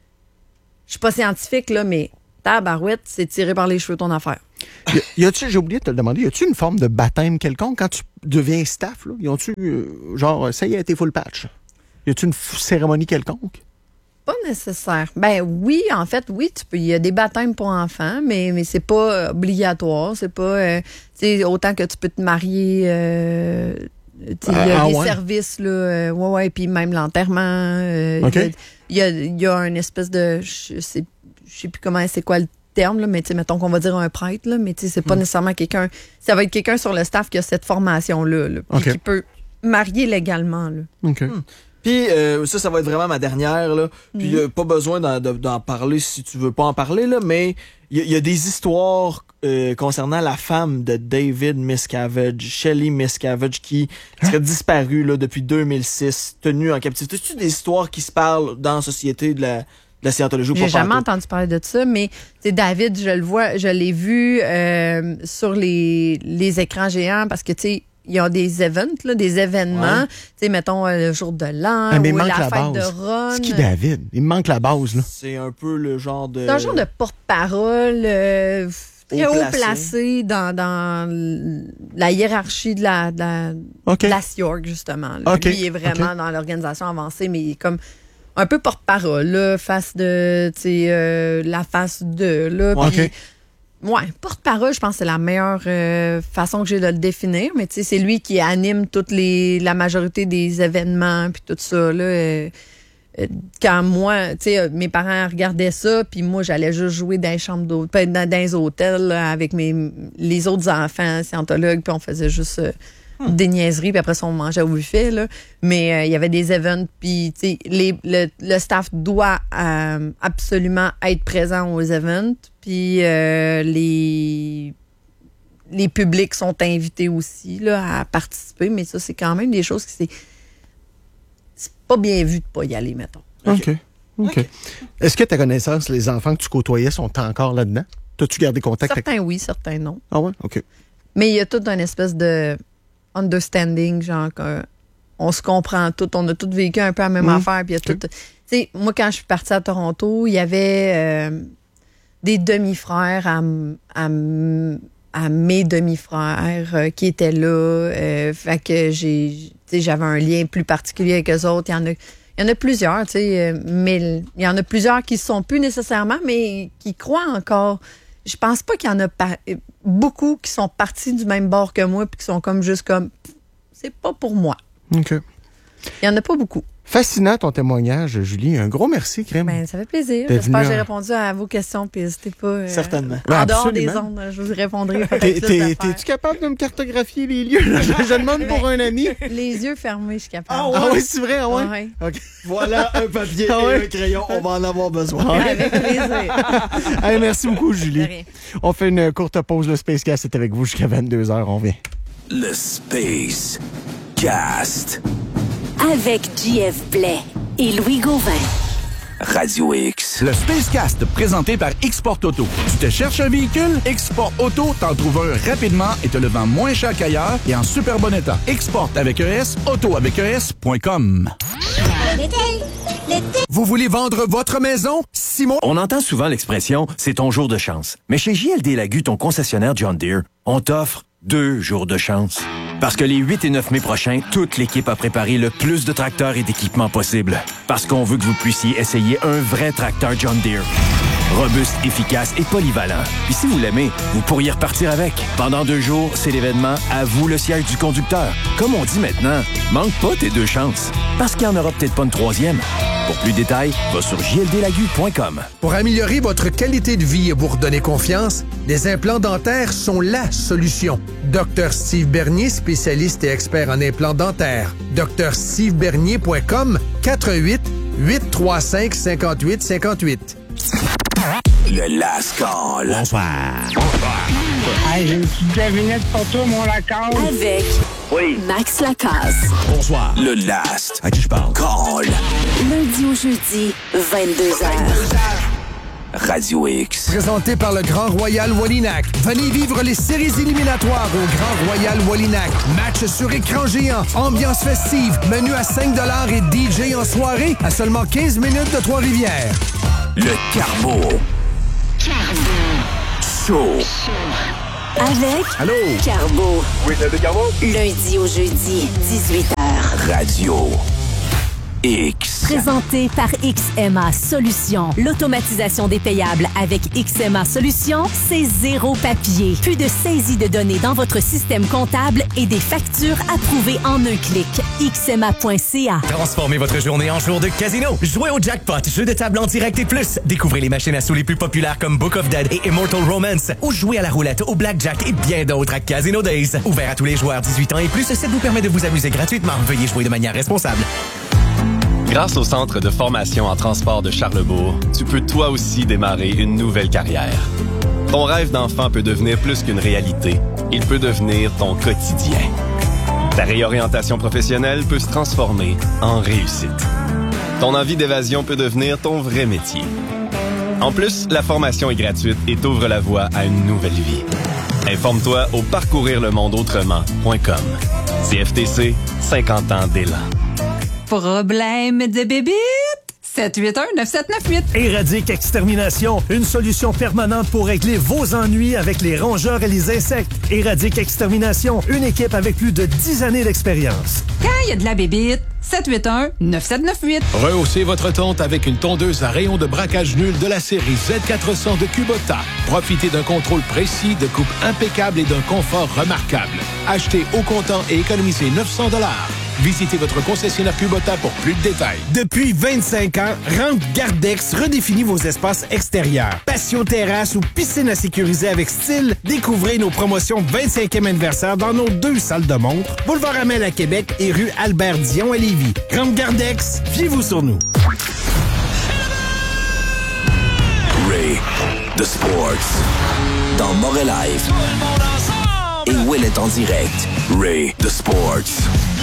je suis pas scientifique, là, mais tabarouette, c'est tiré par les cheveux ton affaire. Y, y a-tu, j'ai oublié de te le demander, y a-tu une forme de baptême quelconque quand tu deviens staff? Là? Y a-tu, euh, genre, ça y est, t'es full patch? Y a-tu une f- cérémonie quelconque? Pas nécessaire. Ben oui, en fait, oui, tu peux. Il y a des baptêmes pour enfants, mais, mais c'est pas obligatoire. C'est pas. Euh, tu sais, autant que tu peux te marier. Euh, il y a ah, des ouais. services, là. Euh, ouais, ouais, puis même l'enterrement. Euh, OK. Il y a, il y a une espèce de. Je sais, je sais plus comment c'est quoi le terme, là, mais tu sais, mettons qu'on va dire un prêtre, là, mais tu sais, c'est pas Mm. nécessairement quelqu'un. Ça va être quelqu'un sur le staff qui a cette formation-là, là, puis OK. qui peut marier légalement, là. OK. Hmm. Puis euh, ça, ça va être vraiment ma dernière, là. Puis Mm. euh, pas besoin d'en, de- d'en parler si tu veux pas en parler, là, mais il y, y a des histoires euh, concernant la femme de David Miscavige, Shelley Miscavige, qui serait disparue là, depuis deux mille six, tenue en captivité. C'est-tu des histoires qui se parlent dans la société de la, de la scientologie ou J'ai pas jamais pantoute? entendu parler de ça, mais tu sais, David, je le vois, je l'ai vu euh, sur les, les écrans géants parce que tu sais, il y a des events, là, des événements, Ouais. tu sais, mettons euh, le jour de l'an Ah, mais il ou manque la la fête base. de Ron. C'est qui David? Il me manque la base, là. C'est un peu le genre de... C'est un genre de porte-parole euh, très Haut haut placé. placé dans, dans la hiérarchie de la, de la, OK. de la S I O R G, justement. Là. OK. Lui, il est vraiment OK. dans l'organisation avancée, mais il est comme un peu porte-parole, là, face de, tu sais, euh, la face de, là. Ouais. Puis, OK. ouais, porte-parole, je pense que c'est la meilleure euh, façon que j'ai de le définir, mais tu sais, c'est lui qui anime toutes les, la majorité des événements, puis tout ça, là. euh, euh, quand moi, tu sais, euh, mes parents regardaient ça, puis moi, j'allais juste jouer dans les chambres d'hôtel, dans, dans les hôtels, là, avec mes, les autres enfants scientologues, puis on faisait juste euh, des niaiseries, puis après ça, on mangeait au buffet, là. Mais euh, il y avait des events, puis tu sais, les- le, le staff doit euh, absolument être présent aux events, puis euh, les les publics sont invités aussi là, à participer, mais ça, c'est quand même des choses qui c'est c'est pas bien vu de pas y aller, mettons. OK. OK. Est-ce que ta connaissance, les enfants que tu côtoyais sont encore là-dedans? T'as-tu gardé contact avec... Certains oui, certains non. Ah ouais? OK. Mais il y a tout un espèce de understanding, genre qu'on se comprend tout, on a tous vécu un peu la même Mm. affaire, puis il y a tout. Tu sais, moi quand je suis partie à Toronto, il y avait euh, des demi-frères à, m- à, m- à mes demi-frères euh, qui étaient là, euh, fait que j'ai, tu sais, j'avais un lien plus particulier avec eux autres. Il y en a, il y en a plusieurs, tu sais, euh, mais il y en a plusieurs qui ne sont plus nécessairement, mais qui croient encore. Je pense pas qu'il y en a par- beaucoup qui sont partis du même bord que moi puis qui sont comme juste comme c'est pas pour moi. OK. Il y en a pas beaucoup. Fascinant ton témoignage, Julie. Un gros merci, Crème. Ben, ça fait plaisir. T'es J'espère que venue j'ai à- répondu à vos questions puis n'hésitez pas. euh, Certainement. En Ben, dehors des absolument. ondes, je vous répondrai T'es- peut-être plus t'es- d'affaires. T'es-tu capable de me cartographier les lieux? là? Je, je demande pour un ami. Les yeux fermés, je suis capable. Ah Ah oui, c'est vrai, ah ouais? Ouais. OK. Voilà un papier Ah et ouais? un crayon, on va en avoir besoin. Avec plaisir. Hey, merci beaucoup, De Julie. rien. On fait une courte pause. Le Space Cast est avec vous jusqu'à vingt-deux heures. On vient. Le Space Cast. Avec J F Blais et Louis Gauvin. Radio X. Le Spacecast, présenté par Export Auto. Tu te cherches un véhicule? Export Auto t'en trouve un rapidement et te le vend moins cher qu'ailleurs et en super bon état. Export avec E S, auto avec E S point com. Vous voulez vendre votre maison? Simon? On entend souvent l'expression « c'est ton jour de chance ». Mais chez J L D Lagu, ton concessionnaire John Deere, on t'offre deux jours de chance. Parce que les huit et neuf mai prochains, toute l'équipe a préparé le plus de tracteurs et d'équipements possible. Parce qu'on veut que vous puissiez essayer un vrai tracteur John Deere. Robuste, efficace et polyvalent. Puis si vous l'aimez, vous pourriez repartir avec. Pendant deux jours, c'est l'événement « À vous le siège du conducteur ». Comme on dit maintenant, manque pas tes deux chances. Parce qu'il n'y en aura peut-être pas une troisième. Pour plus de détails, va sur j l d lagu point com. Pour améliorer votre qualité de vie et vous redonner confiance, les implants dentaires sont la solution. docteur Steve Bernier, spécialiste et expert en implants dentaires. docteur steve bernier point com, quatre un huit, huit trois cinq, cinq huit cinq huit. Le Last Call. Bonsoir. Hey, j'ai une petite devinette pour toi, mon Lacasse. Avec Max Lacasse. Bonsoir. Le Last À qui je parle? Call. Lundi au jeudi, vingt-deux heures. Radio X. Présenté par le Grand Royal Wallinac. Venez vivre les séries éliminatoires au Grand Royal Wallinac. Match sur écran géant, ambiance festive, menu à cinq dollars et D J en soirée à seulement quinze minutes de Trois-Rivières. Le Carbo. Show. Avec Allô? Carbo. Oui, c'est Carbo? Lundi au jeudi, dix-huit heures. Radio X. Présenté par X M A Solutions. L'automatisation des payables avec X M A Solutions, c'est zéro papier. Plus de saisie de données dans votre système comptable et des factures approuvées en un clic. X M A point C A. Transformez votre journée en jour de casino. Jouez au jackpot, jeu de table en direct et plus. Découvrez les machines à sous les plus populaires comme Book of Dead et Immortal Romance. Ou jouez à la roulette, au blackjack et bien d'autres à Casino Days. Ouvert à tous les joueurs dix-huit ans et plus, ça vous permet de vous amuser gratuitement. Veuillez jouer de manière responsable. Grâce au Centre de formation en transport de Charlebourg, tu peux toi aussi démarrer une nouvelle carrière. Ton rêve d'enfant peut devenir plus qu'une réalité. Il peut devenir ton quotidien. Ta réorientation professionnelle peut se transformer en réussite. Ton envie d'évasion peut devenir ton vrai métier. En plus, la formation est gratuite et t'ouvre la voie à une nouvelle vie. Informe-toi au parcourir le monde autrement point com. C F T C, cinquante ans d'élan. Problème de bébite? sept huit un neuf sept neuf huit. Éradique Extermination, une solution permanente pour régler vos ennuis avec les rongeurs et les insectes. Éradique Extermination, une équipe avec plus de dix années d'expérience. Quand il y a de la bébite, sept huit un neuf sept neuf huit. Rehaussez votre tonte avec une tondeuse à rayon de braquage nul de la série Z quatre cents de Kubota. Profitez d'un contrôle précis, de coupe impeccable et d'un confort remarquable. Achetez au comptant et économisez neuf cents dollars. Visitez votre concessionnaire Kubota pour plus de détails. Depuis vingt-cinq ans, Rampe Gardex redéfinit vos espaces extérieurs. Patio terrasse ou piscine à sécuriser avec style, découvrez nos promotions vingt-cinquième anniversaire dans nos deux salles de montre, Boulevard Amel à Québec et rue Albert-Dion à Lévis. Rampe Gardex, fiez-vous sur nous. Ray, The Sports. Dans Montréal Live. Et Will est en direct. Ray, The Sports.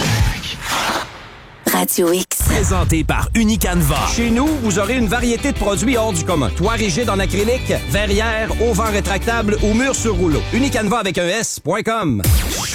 Radio X. Présenté par Unicanva. Chez nous, vous aurez une variété de produits hors du commun. Toit rigide en acrylique, verrière, auvent rétractable ou mur sur rouleau. Unicanva avec un S point com.